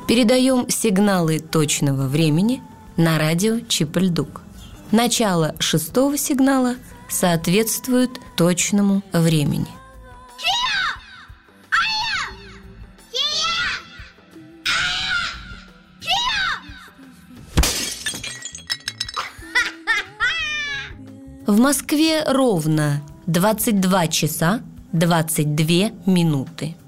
Передаем сигналы точного времени на радио Чип-Ль-Дук. Начало 6-го сигнала соответствует точному времени. В Москве ровно 22 часа 22 минуты.